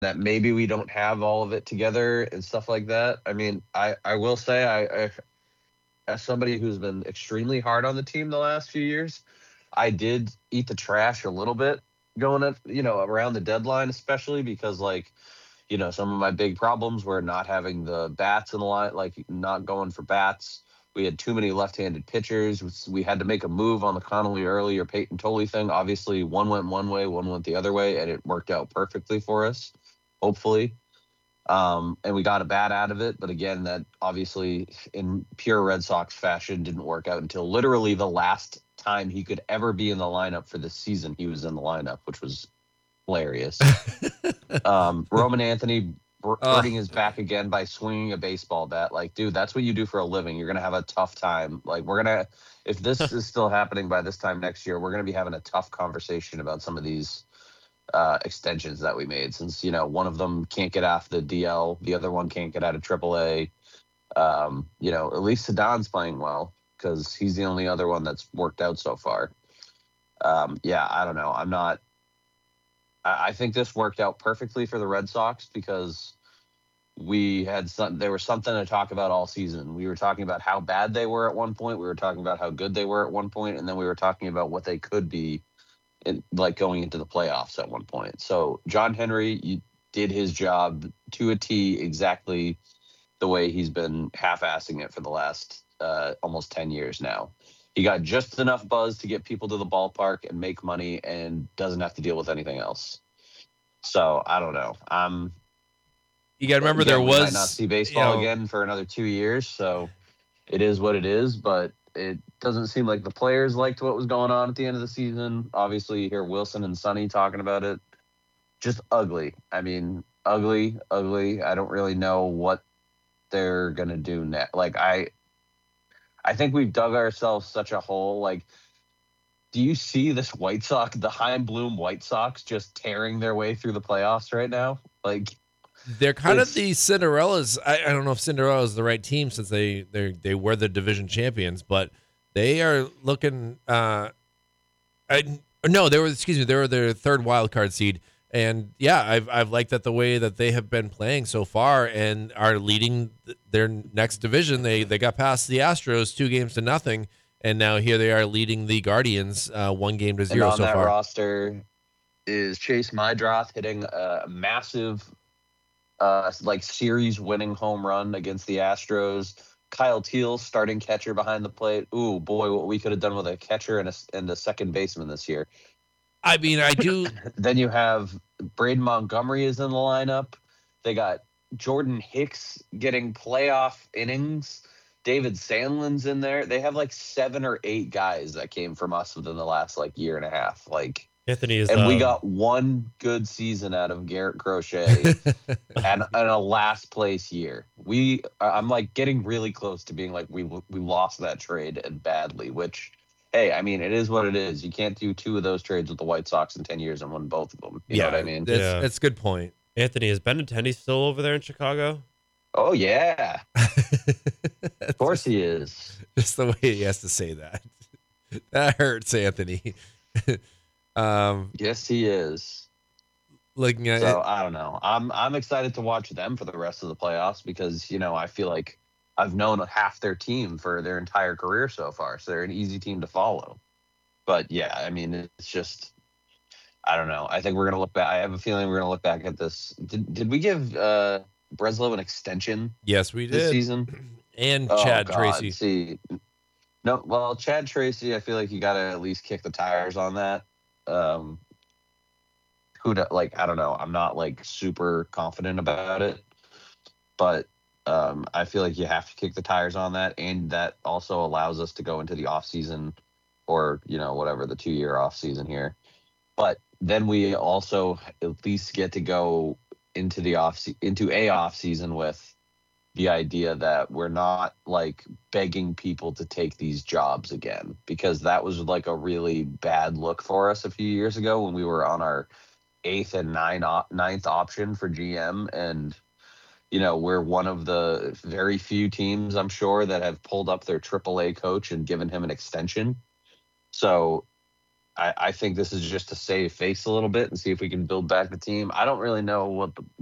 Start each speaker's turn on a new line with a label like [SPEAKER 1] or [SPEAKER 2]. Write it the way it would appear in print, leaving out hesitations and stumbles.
[SPEAKER 1] that maybe we don't have all of it together and stuff like that. I mean, I will say as somebody who's been extremely hard on the team the last few years, I did eat the trash a little bit going at around the deadline, especially because some of my big problems were not having the bats in the line, like not going for bats. We had too many left-handed pitchers. We had to make a move on the Connolly early or Peyton Tolley thing. Obviously, one went one way, one went the other way, and it worked out perfectly for us, hopefully. And we got a bat out of it. But again, that obviously in pure Red Sox fashion didn't work out until literally the last time he could ever be in the lineup for this season. He was in the lineup, which was hilarious. Roman Anthony hurting his back again by swinging a baseball bat. Like, dude, that's what you do for a living. You're going to have a tough time. Like, if this is still happening by this time next year, we're going to be having a tough conversation about some of these extensions that we made, since one of them can't get off the DL, the other one can't get out of AAA. At least Sedon's playing well because he's the only other one that's worked out so far. Yeah, I don't know. I think this worked out perfectly for the Red Sox because there was something to talk about all season. We were talking about how bad they were at one point. We were talking about how good they were at one point, and then we were talking about what they could be going into the playoffs at one point. So John Henry did his job to a T, exactly the way he's been half-assing it for the last almost 10 years now. He got just enough buzz to get people to the ballpark and make money and doesn't have to deal with anything else. So I don't know.
[SPEAKER 2] You got to remember
[SPEAKER 1] we might not see baseball again for another 2 years. So it is what it is, but it doesn't seem like the players liked what was going on at the end of the season. Obviously, you hear Wilson and Sonny talking about it. Just ugly. I mean, ugly. I don't really know what they're going to do next. Like, I think we've dug ourselves such a hole. Like, do you see this White Sox, the Chaim Bloom White Sox, just tearing their way through the playoffs right now? Like,
[SPEAKER 2] they're kind of the Cinderellas. I don't know if Cinderella is the right team since they were the division champions, but they are looking. They were their third wild card seed, and yeah, I've liked that the way that they have been playing so far and are leading their next division. They got past the Astros 2-0, and now here they are leading the Guardians 1-0 so far.
[SPEAKER 1] On that roster is Chase Mydroth hitting a massive series winning home run against the Astros. Kyle Teel, starting catcher behind the plate. Ooh, boy, what we could have done with a catcher and a second baseman this year.
[SPEAKER 2] I mean, I do.
[SPEAKER 1] Then you have Braden Montgomery is in the lineup. They got Jordan Hicks getting playoff innings. David Sandlin's in there. They have 7 or 8 guys that came from us within the last year and a half.
[SPEAKER 3] Anthony is,
[SPEAKER 1] and we got one good season out of Garrett Crochet and a last place year. I'm getting really close to being we lost that trade and badly, which, hey, I mean, it is what it is. You can't do 2 of those trades with the White Sox in 10 years and win both of them. You know what I mean?
[SPEAKER 2] That's a good point.
[SPEAKER 3] Anthony, is Benintendi still over there in Chicago?
[SPEAKER 1] Oh, yeah. Of course he is.
[SPEAKER 2] Just the way he has to say that. That hurts, Anthony.
[SPEAKER 1] Yes, he is.
[SPEAKER 2] Looking at
[SPEAKER 1] so I don't know. I'm excited to watch them for the rest of the playoffs because I feel like I've known half their team for their entire career so far, so they're an easy team to follow. But yeah, I mean, it's just I don't know. I think we're gonna look back. I have a feeling we're gonna look back at this. Did we give Breslow an extension?
[SPEAKER 2] Yes, we did
[SPEAKER 1] this season.
[SPEAKER 2] And Chad Tracy.
[SPEAKER 1] See, no, well, Chad Tracy, I feel like you got to at least kick the tires on that. I don't know. I'm not super confident about it, but I feel like you have to kick the tires on that, and that also allows us to go into the off season, or whatever, the 2-year off season here. But then we also at least get to go into a off season with the idea that we're not begging people to take these jobs again, because that was a really bad look for us a few years ago when we were on our 8th and 9th option for GM. And, we're one of the very few teams, I'm sure, that have pulled up their AAA coach and given him an extension. So I think this is just to save face a little bit and see if we can build back the team. I don't really know